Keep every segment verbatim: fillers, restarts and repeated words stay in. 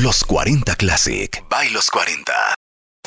Los cuarenta Classic by Los cuarenta.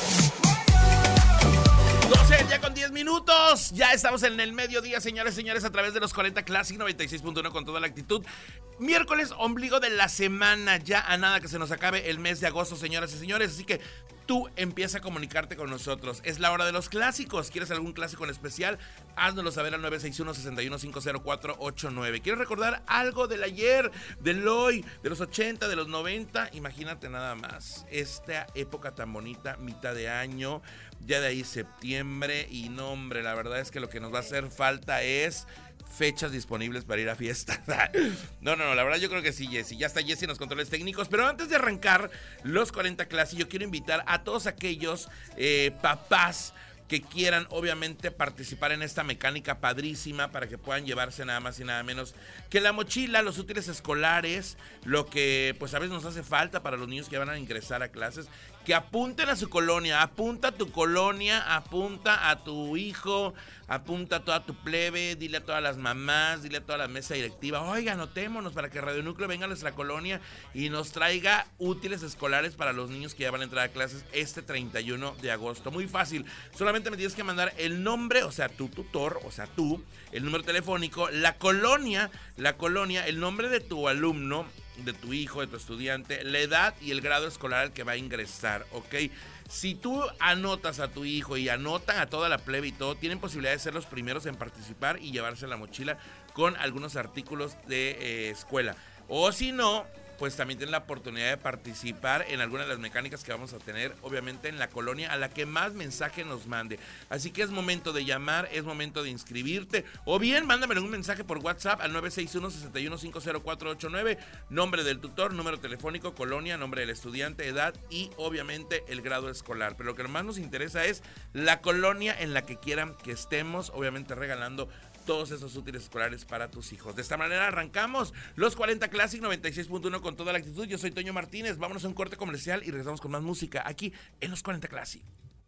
doce ya con diez minutos. Ya estamos en el mediodía, señores, señores, a través de Los cuarenta Classic noventa y seis punto uno con toda la actitud. Miércoles, ombligo de la semana. Ya a nada que se nos acabe el mes de agosto, señoras y señores. Así que tú empieza a comunicarte con nosotros. Es la hora de los clásicos. ¿Quieres algún clásico en especial? Háznoslo saber al nueve seis uno, seis uno cinco cero cuatro ocho nueve. ¿Quieres recordar algo del ayer, del hoy, de los ochenta, de los noventa? Imagínate nada más. Esta época tan bonita, mitad de año, ya de ahí septiembre. Y no, hombre, la verdad es que lo que nos va a hacer falta es fechas disponibles para ir a fiestas. No, no, no, la verdad yo creo que sí, Jessy. Ya está Jessy en los controles técnicos. Pero antes de arrancar los cuarenta Classic, yo quiero invitar a todos aquellos eh, papás que quieran obviamente participar en esta mecánica padrísima para que puedan llevarse nada más y nada menos que la mochila, los útiles escolares, lo que pues a veces nos hace falta para los niños que van a ingresar a clases. Que apunten a su colonia, apunta a tu colonia, apunta a tu hijo, apunta a toda tu plebe, dile a todas las mamás, dile a toda la mesa directiva, oiga, anotémonos para que Radio Núcleo venga a nuestra colonia y nos traiga útiles escolares para los niños que ya van a entrar a clases este treinta y uno de agosto. Muy fácil, solamente me tienes que mandar el nombre, o sea, tu tutor, o sea, tú, el número telefónico, la colonia, la colonia, el nombre de tu alumno, de tu hijo, de tu estudiante, la edad y el grado escolar al que va a ingresar, ¿ok? Si tú anotas a tu hijo y anotan a toda la plebe y todo, tienen posibilidad de ser los primeros en participar y llevarse la mochila con algunos artículos de eh, escuela. O si no, pues también tienen la oportunidad de participar en alguna de las mecánicas que vamos a tener, obviamente en la colonia a la que más mensaje nos mande. Así que es momento de llamar, es momento de inscribirte, o bien mándame un mensaje por WhatsApp al nueve seis uno, seis uno cinco cero cuatro ocho nueve, nombre del tutor, número telefónico, colonia, nombre del estudiante, edad y obviamente el grado escolar. Pero lo que más nos interesa es la colonia en la que quieran que estemos, obviamente regalando todos esos útiles escolares para tus hijos. De esta manera arrancamos los cuarenta Classic noventa y seis punto uno con toda la actitud. Yo soy Toño Martínez. Vámonos a un corte comercial y regresamos con más música aquí en los cuarenta Classic.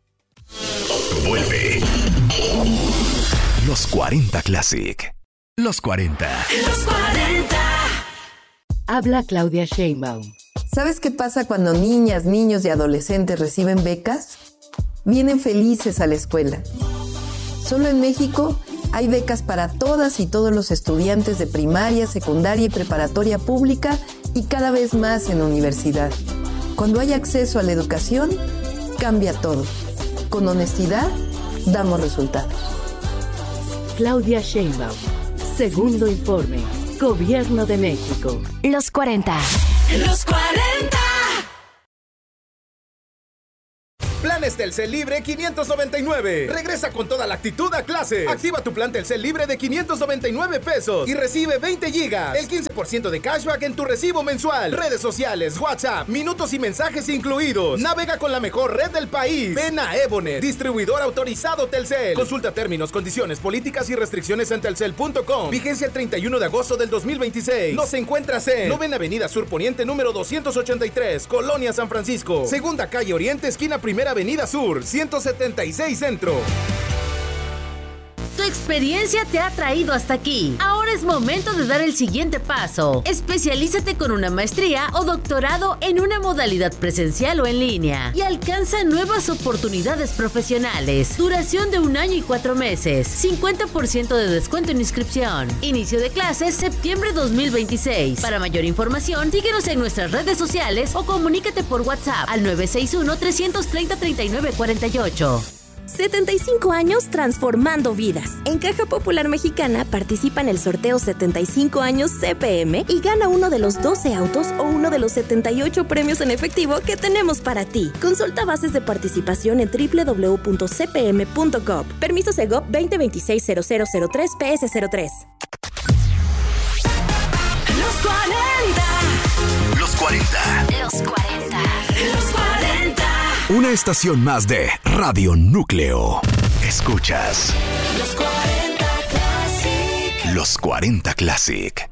Vuelve los cuarenta Classic. Los cuarenta. Los cuarenta. Habla Claudia Sheinbaum. ¿Sabes qué pasa cuando niñas, niños y adolescentes reciben becas? Vienen felices a la escuela. Solo en México hay becas para todas y todos los estudiantes de primaria, secundaria y preparatoria pública y cada vez más en universidad. Cuando hay acceso a la educación, cambia todo. Con honestidad, damos resultados. Claudia Sheinbaum. Segundo informe. Gobierno de México. Los cuarenta. Los cuarenta. Planes Telcel Libre quinientos noventa y nueve. Regresa con toda la actitud a clases. Activa tu plan Telcel Libre de quinientos noventa y nueve pesos y recibe veinte gigas. El quince por ciento de cashback en tu recibo mensual. Redes sociales, WhatsApp, minutos y mensajes incluidos. Navega con la mejor red del país. Ven a Evonet, distribuidor autorizado Telcel. Consulta términos, condiciones, políticas y restricciones en telcel punto com. Vigencia el treinta y uno de agosto del dos mil veintiséis. Nos encuentras en Novena Avenida Sur Poniente número doscientos ochenta y tres, Colonia San Francisco. Segunda calle Oriente, esquina Primera Avenida Sur, ciento setenta y seis Centro. Tu experiencia te ha traído hasta aquí. Ahora es momento de dar el siguiente paso. Especialízate con una maestría o doctorado en una modalidad presencial o en línea y alcanza nuevas oportunidades profesionales. Duración de un año y cuatro meses. cincuenta por ciento de descuento en inscripción. Inicio de clases septiembre dos mil veintiséis. Para mayor información, síguenos en nuestras redes sociales o comunícate por WhatsApp al nueve seis uno, tres tres cero, tres nueve cuatro ocho. setenta y cinco años transformando vidas. En Caja Popular Mexicana participa en el sorteo setenta y cinco años C P M y gana uno de los doce autos o uno de los setenta y ocho premios en efectivo que tenemos para ti. Consulta bases de participación en doble u doble u doble u punto c p m punto gov. Permiso Segov veinte veintiséis cero cero cero tres P S cero tres. Los cuarenta. Los cuarenta. Los cuarenta. Los cuarenta. Una estación más de Radio Núcleo. Escuchas Los cuarenta Classic. Los cuarenta Classic.